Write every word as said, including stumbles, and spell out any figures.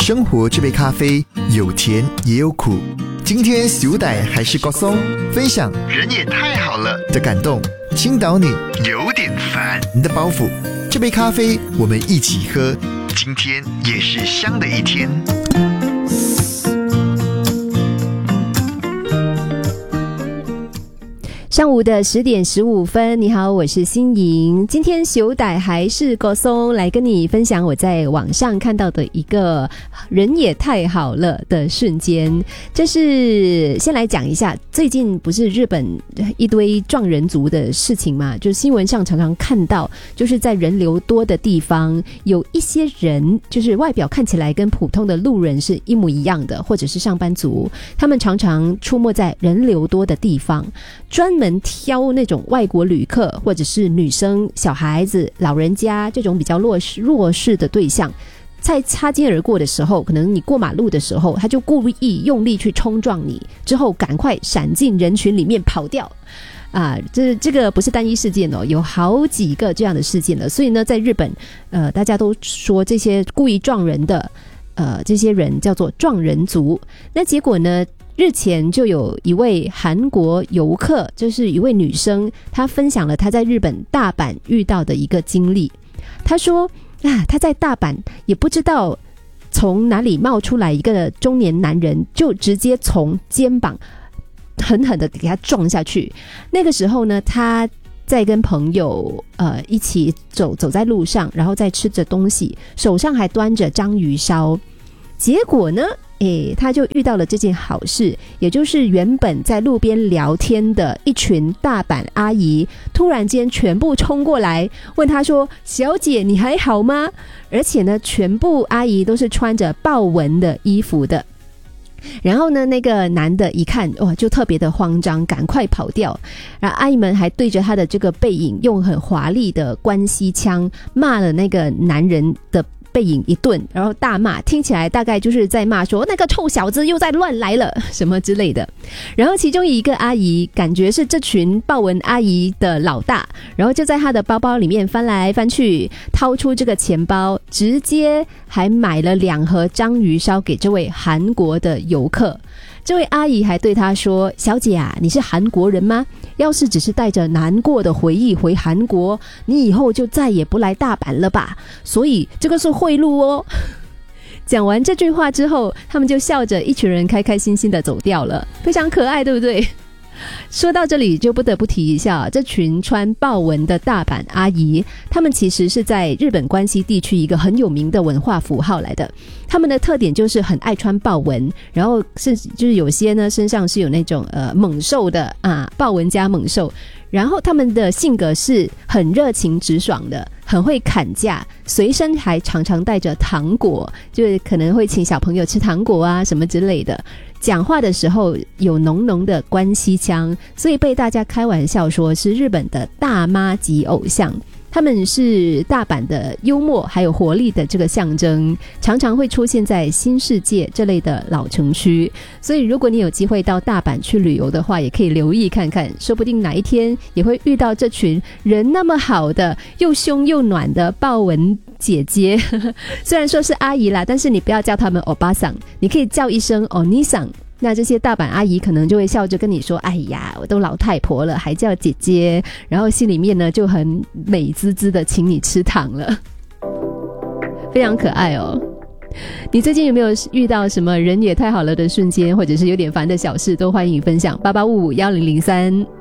生活这杯咖啡有甜也有苦，今天小歹还是高松，分享人也太好了的感动，倾倒你有点烦的包袱。这杯咖啡我们一起喝，今天也是香的一天。 上午的十点十五分，你好，我是欣莹。今天小歹还是高松来跟你分享我在网上看到的一个人也太好了的瞬间。这是先来讲一下，最近不是日本一堆撞人族的事情嘛，就是新闻上常常看到，就是在人流多的地方，有一些人就是外表看起来跟普通的路人是一模一样的，或者是上班族，他们常常出没在人流多的地方，专门挑那种外国旅客或者是女生、小孩子、老人家这种比较弱势弱势的对象，在擦肩而过的时候，可能你过马路的时候，他就故意用力去冲撞你，之后赶快闪进人群里面跑掉。啊，这这个不是单一事件哦，有好几个这样的事件了。所以呢，在日本，呃，大家都说这些故意撞人的，呃，这些人叫做撞人族。那结果呢？日前就有一位韩国游客，就是一位女生，她分享了她在日本大阪遇到的一个经历。她说啊，她在大阪也不知道从哪里冒出来一个中年男人，就直接从肩膀狠狠的给她撞下去。那个时候呢，她在跟朋友呃一起走走在路上，然后在吃着东西，手上还端着章鱼烧。结果呢诶，他就遇到了这件好事，也就是原本在路边聊天的一群大阪阿姨，突然间全部冲过来问他说：“小姐，你还好吗？”而且呢，全部阿姨都是穿着豹纹的衣服的。然后呢，那个男的一看，哇，就特别的慌张，赶快跑掉。然后阿姨们还对着他的这个背影，用很华丽的关西腔骂了那个男人的背影一顿，然后大骂，听起来大概就是在骂说那个臭小子又在乱来了什么之类的。然后其中一个阿姨感觉是这群豹纹阿姨的老大，然后就在她的包包里面翻来翻去，掏出这个钱包，直接还买了两盒章鱼烧给这位韩国的游客。这位阿姨还对他说：“小姐啊，你是韩国人吗？要是只是带着难过的回忆回韩国，你以后就再也不来大阪了吧？所以这个是贿赂哦。”讲完这句话之后，他们就笑着一群人开开心心的走掉了，非常可爱，对不对？说到这里就不得不提一下，这群穿豹纹的大阪阿姨，他们其实是在日本关西地区一个很有名的文化符号来的。他们的特点就是很爱穿豹纹，然后甚至就是有些呢身上是有那种呃猛兽的啊，豹纹加猛兽。然后他们的性格是很热情直爽的，很会砍价，随身还常常带着糖果，就是可能会请小朋友吃糖果啊什么之类的。讲话的时候有浓浓的关西腔，所以被大家开玩笑说是日本的大妈级偶像。他们是大阪的幽默还有活力的这个象征，常常会出现在新世界这类的老城区。所以如果你有机会到大阪去旅游的话，也可以留意看看，说不定哪一天也会遇到这群人那么好的又凶又暖的豹纹姐姐。虽然说是阿姨啦，但是你不要叫他们欧巴桑，你可以叫一声欧尼桑。那这些大阪阿姨可能就会笑着跟你说：“哎呀，我都老太婆了，还叫姐姐。”然后心里面呢就很美滋滋的请你吃糖了，非常可爱哦。你最近有没有遇到什么人也太好了的瞬间，或者是有点烦的小事，都欢迎分享八八五五一零零三。